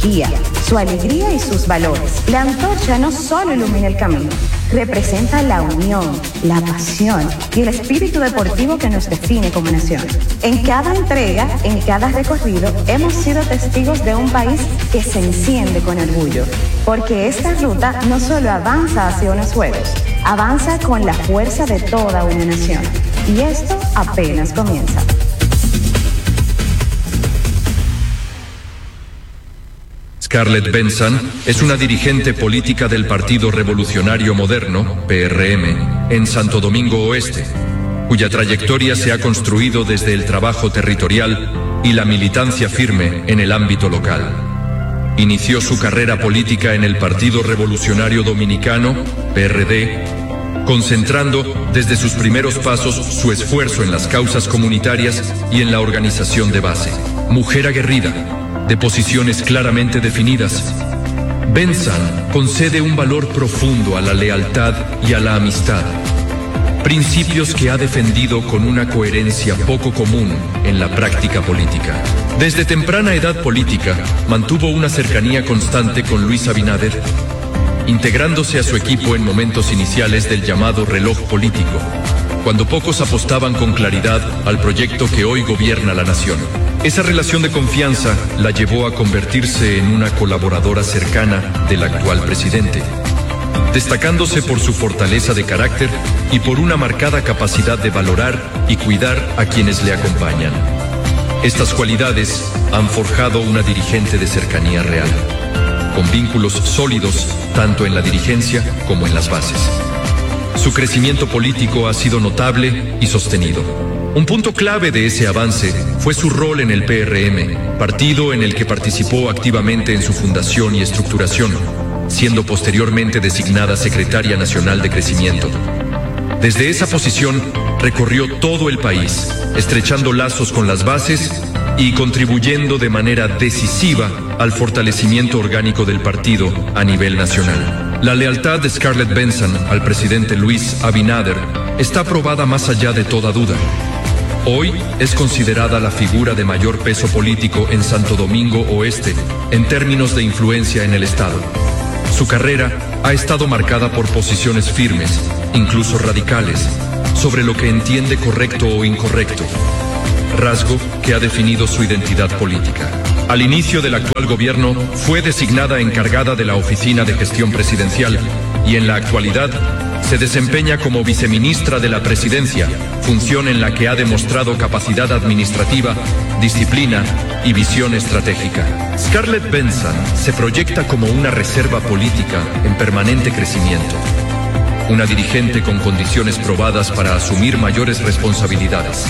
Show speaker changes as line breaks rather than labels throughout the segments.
energía, su alegría y sus valores. La antorcha no solo ilumina el camino, representa la unión, la pasión y el espíritu deportivo que nos define como nación. En cada entrega, en cada recorrido, hemos sido testigos de un país que se enciende con orgullo, porque esta ruta no solo avanza hacia unos juegos, avanza con la fuerza de toda una nación. Y esto apenas comienza.
Scarlett Benson es una dirigente política del Partido Revolucionario Moderno, PRM, en Santo Domingo Oeste, cuya trayectoria se ha construido desde el trabajo territorial y la militancia firme en el ámbito local. Inició su carrera política en el Partido Revolucionario Dominicano, PRD, concentrando desde sus primeros pasos su esfuerzo en las causas comunitarias y en la organización de base. Mujer aguerrida, de posiciones claramente definidas, Benson concede un valor profundo a la lealtad y a la amistad, principios que ha defendido con una coherencia poco común en la práctica política. Desde temprana edad política, mantuvo una cercanía constante con Luis Abinader, integrándose a su equipo en momentos iniciales del llamado reloj político, cuando pocos apostaban con claridad al proyecto que hoy gobierna la nación. Esa relación de confianza la llevó a convertirse en una colaboradora cercana del actual presidente, destacándose por su fortaleza de carácter y por una marcada capacidad de valorar y cuidar a quienes le acompañan. Estas cualidades han forjado una dirigente de cercanía real, con vínculos sólidos tanto en la dirigencia como en las bases. Su crecimiento político ha sido notable y sostenido. Un punto clave de ese avance fue su rol en el PRM, partido en el que participó activamente en su fundación y estructuración, siendo posteriormente designada Secretaria Nacional de Crecimiento. Desde esa posición recorrió todo el país, estrechando lazos con las bases y contribuyendo de manera decisiva al fortalecimiento orgánico del partido a nivel nacional. La lealtad de Scarlett Benson al presidente Luis Abinader está probada más allá de toda duda. Hoy es considerada la figura de mayor peso político en Santo Domingo Oeste en términos de influencia en el Estado. Su carrera ha estado marcada por posiciones firmes, incluso radicales, sobre lo que entiende correcto o incorrecto, rasgo que ha definido su identidad política. Al inicio del actual gobierno fue designada encargada de la Oficina de Gestión Presidencial y en la actualidad se desempeña como viceministra de la Presidencia, función en la que ha demostrado capacidad administrativa, disciplina y visión estratégica. Scarlett Benson se proyecta como una reserva política en permanente crecimiento, una dirigente con condiciones probadas para asumir mayores responsabilidades.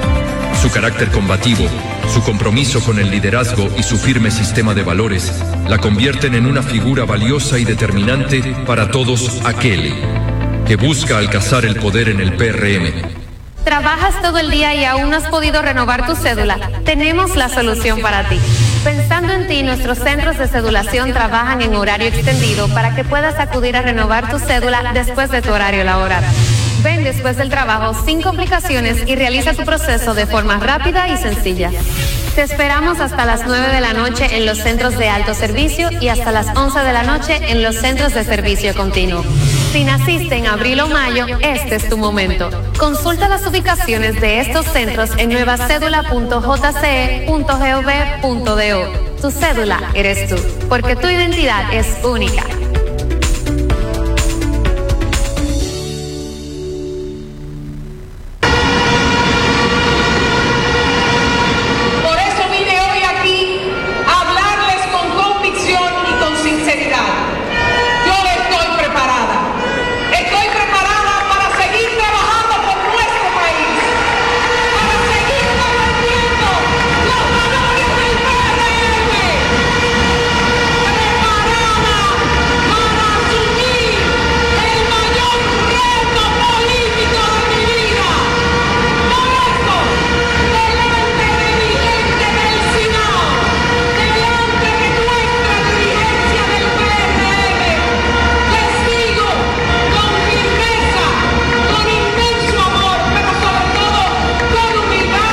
Su carácter combativo, su compromiso con el liderazgo y su firme sistema de valores la convierten en una figura valiosa y determinante para todos aquel que busca alcanzar el poder en el PRM.
¿Trabajas todo el día y aún no has podido renovar tu cédula? Tenemos la solución para ti. Pensando en ti, nuestros centros de cedulación trabajan en horario extendido para que puedas acudir a renovar tu cédula después de tu horario laboral. Ven después del trabajo sin complicaciones y realiza tu proceso de forma rápida y sencilla. Te esperamos hasta las 9 de la noche en los centros de alto servicio y hasta las 11 de la noche en los centros de servicio continuo. Si naciste en abril o mayo, este es tu momento. Consulta las ubicaciones de estos centros en nuevacédula.jce.gov.do. Tu cédula eres tú, porque tu identidad es única.